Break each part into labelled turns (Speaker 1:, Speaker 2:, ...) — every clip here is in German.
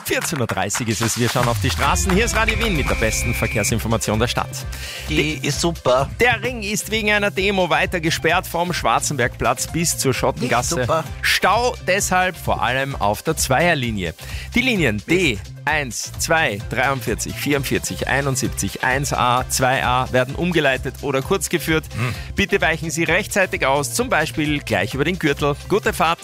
Speaker 1: 14.30 Uhr ist es, wir schauen auf die Straßen. Hier ist Radio Wien mit der besten Verkehrsinformation der Stadt.
Speaker 2: Die ist super.
Speaker 1: Der Ring ist wegen einer Demo weiter gesperrt vom Schwarzenbergplatz bis zur Schottengasse.
Speaker 2: Super.
Speaker 1: Stau deshalb vor allem auf der Zweierlinie. Die Linien D1, 2, 43, 44, 71, 1a, 2a werden umgeleitet oder kurz geführt. Bitte weichen Sie rechtzeitig aus, zum Beispiel gleich über den Gürtel. Gute Fahrt.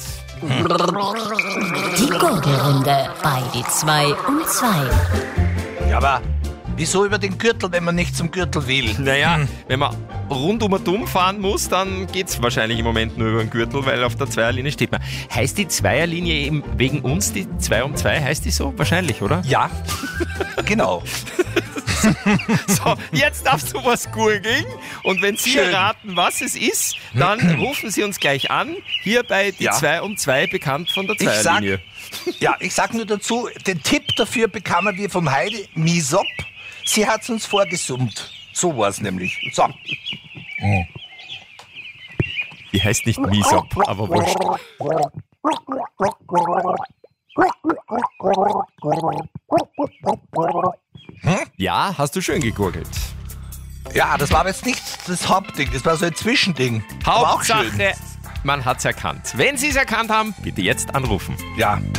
Speaker 3: Die Gurgelrunde bei die 2 um 2.
Speaker 2: Ja, aber wieso über den Gürtel, wenn man nicht zum Gürtel will?
Speaker 1: Naja, wenn man rund um und um fahren muss, dann geht's wahrscheinlich im Moment nur über den Gürtel, weil auf der Zweierlinie steht man. Heißt die Zweierlinie eben wegen uns, die 2 um 2, heißt die so? Wahrscheinlich, oder?
Speaker 2: Ja, genau.
Speaker 1: So, jetzt darfst du was gurgeln und wenn Sie
Speaker 2: Schön.
Speaker 1: raten, was es ist, dann rufen Sie uns gleich an, hier bei die
Speaker 2: Ja.
Speaker 1: 2 um 2, bekannt von der
Speaker 2: Ich sag-
Speaker 1: Zweierlinie.
Speaker 2: Ja, ich sag nur dazu, den Tipp dafür bekamen wir vom Heidi Misop. Sie hat's uns vorgesummt. So war's nämlich. So.
Speaker 1: Die heißt nicht Misop, aber wurscht. Ja, hast du schön gegurgelt.
Speaker 2: Ja, das war aber jetzt nicht das Hauptding, das war so ein Zwischending. Aber auch schön.
Speaker 1: Hauptsache, man hat's erkannt. Wenn Sie es erkannt haben, bitte jetzt anrufen.
Speaker 2: Ja,